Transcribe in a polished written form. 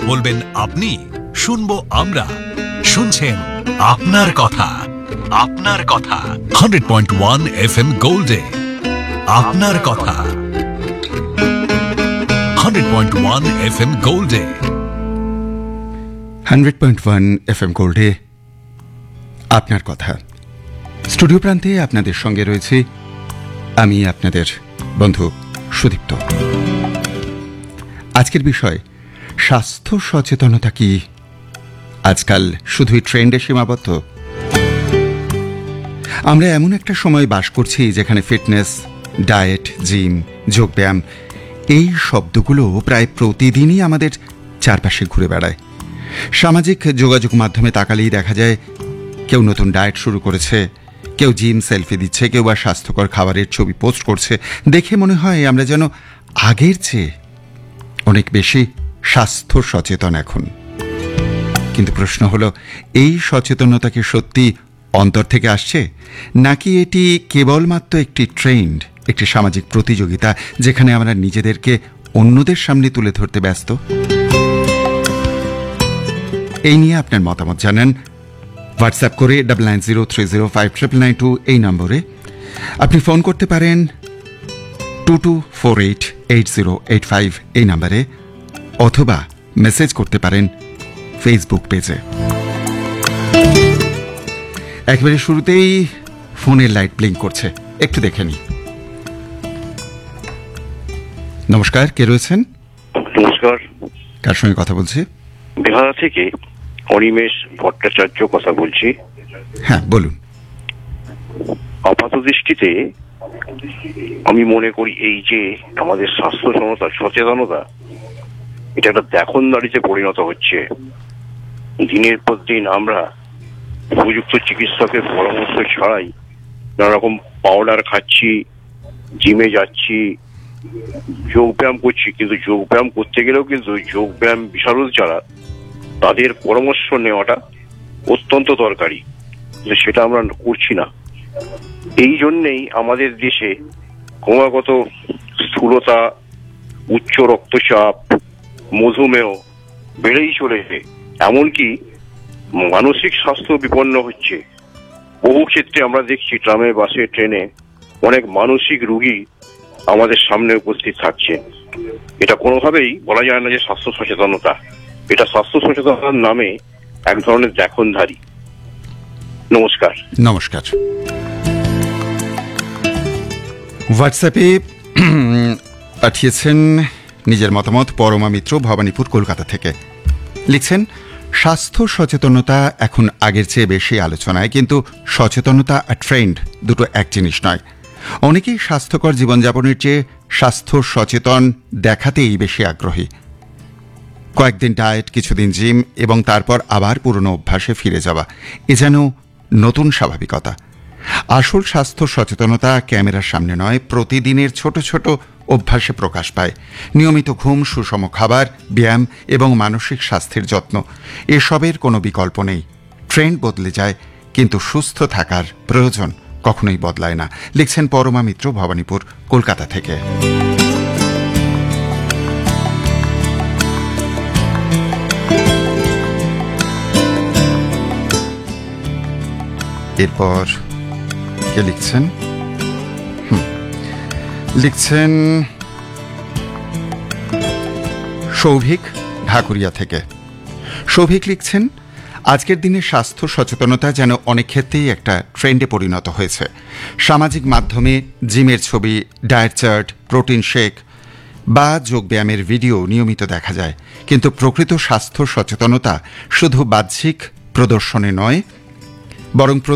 বলবেন আপনি, শুনবো আমরা। শুনছেন আপনার কথা। আপনার কথা 100.1 FM গোল্ডে। আপনার কথা 100.1 FM গোল্ডে। 100.1 FM গোল্ডে আপনার কথা। স্টুডিও প্রান্তে আপনাদের সঙ্গে রয়েছে আমি, আপনাদের বন্ধু সুদীপ্ত। আজকের বিষয় স্বাস্থ্য সচেতনতা কি আজকাল শুধুই ট্রেন্ডে সীমাবদ্ধ? আমরা এমন একটা সময় বাস করছি যেখানে ফিটনেস, ডায়েট, জিম, যোগব্যায়াম এই শব্দগুলো প্রায় প্রতিদিনই আমাদের চারপাশে ঘুরে বেড়ায়। সামাজিক যোগাযোগ মাধ্যমে তাকালেই দেখা যায় কেউ নতুন ডায়েট শুরু করেছে, কেউ জিম সেলফি দিচ্ছে, কেউ বা স্বাস্থ্যকর খাবারের ছবি পোস্ট করছে। দেখে মনে হয় আমরা যেন আগের চেয়ে অনেক বেশি স্বাস্থ্য সচেতন এখন। কিন্তু প্রশ্ন হলো, এই সচেতনতা কি সত্যি অন্তর থেকে আসছে, নাকি এটি কেবলমাত্র একটি ট্রেন্ড, একটি সামাজিক প্রতিযোগিতা যেখানে আমরা নিজেদেরকে অন্যদের সামনে তুলে ধরতে ব্যস্ত? এই নিয়ে আপনার মতামত জানান হোয়াটসঅ্যাপ করে 9903059992 এই নম্বরে। আপনি ফোন করতে পারেন 22488085 এই নম্বরে, অথবা মেসেজ করতে পারেন ফেসবুক পেজে। একেবারে শুরুতেই ফোনের লাইট ব্লিঙ্ক করছে, একটু দেখে নি। নমস্কার, কে রয়েছেন? নমস্কার, কার সঙ্গে কথা বলছি? বিহার থেকে অনিমেষ ভট্টাচার্য কথা বলছি। হ্যাঁ, বলুন। আপাত দৃষ্টিতে আমি মনে করি এই যে আমাদের স্বাস্থ্য সচেতনতা, এটা একটা দেখনদারিতে পরিণত হচ্ছে। দিনের পর দিন আমরা উপযুক্ত চিকিৎসকের পরামর্শ ছাড়াই নানা রকম পাউডার খাচ্ছি, জিমে যাচ্ছি, যোগব্যায়াম করছি, কিন্তু যোগব্যায়াম করতে গেলেও কিন্তু যোগব্যায়াম বিশারদ যারা, তাদের পরামর্শ নেওয়াটা অত্যন্ত দরকারি, কিন্তু সেটা আমরা করছি না। এই জন্যেই আমাদের দেশে ক্রমাগত স্থূলতা, উচ্চ রক্তচাপ, মধুমেহ বেড়েই চলেছে। এমনকি মানসিক স্বাস্থ্য বিপন্ন হচ্ছে। বহু ক্ষেত্রে আমরা দেখছি ট্রামে, বাসে, ট্রেনে অনেক মানসিক রোগী আমাদের সামনে উপস্থিত থাকছে। এটা কোনোভাবেই বলা যায় না যে স্বাস্থ্য সচেতনতা। এটা স্বাস্থ্য সচেতনতার নামে এক ধরনের দেখনধারী। নমস্কার। নমস্কার। হোয়াটসঅ্যাপে পাঠিয়েছেন নিজের মতামত পরমা মিত্র, ভবানীপুর, কলকাতা থেকে। লিখছেন, স্বাস্থ্য সচেতনতা এখন আগের চেয়ে বেশি আলোচনায়, কিন্তু সচেতনতা আর ট্রেন্ড দুটো এক জিনিস নয়। অনেকেই স্বাস্থ্যকর জীবনযাপনের চেয়ে স্বাস্থ্য সচেতন দেখাতেই বেশি আগ্রহী। কয়েকদিন ডায়েট, কিছুদিন জিম এবং তারপর আবার পুরনো অভ্যাসে ফিরে যাওয়া, এ যেন নতুন স্বাভাবিকতা। আসল স্বাস্থ্য সচেতনতা ক্যামেরার সামনে নয়, প্রতিদিনের ছোট ছোট অভ্যাসে প্রকাশ পায়। নিয়মিত ঘুম, সুষম খাবার, ব্যায়াম এবং মানসিক স্বাস্থ্যের যত্ন, এসবের কোনো বিকল্প নেই। ট্রেন্ড বদলে যায়, কিন্তু সুস্থ থাকার প্রয়োজন কখনোই বদলায় না। লিখছেন পরমা মিত্র, ভবানীপুর, কলকাতা থেকে। এরপর কে লিখছেন? লিখছেন সৌভিক, ঢাকুরিয়া থেকে। সৌভিক লিখছেন, আজকের দিনে স্বাস্থ্য সচেতনতা যেন অনেক ক্ষেত্রেই একটা ট্রেন্ডে পরিণত হয়েছে। সামাজিক মাধ্যমে জিমের ছবি, ডায়েট চার্ট, প্রোটিন শেক বা যোগব্যায়ামের ভিডিও নিয়মিত দেখা যায়, কিন্তু প্রকৃত স্বাস্থ্য সচেতনতা শুধু বাহ্যিক প্রদর্শনে নয়, বরং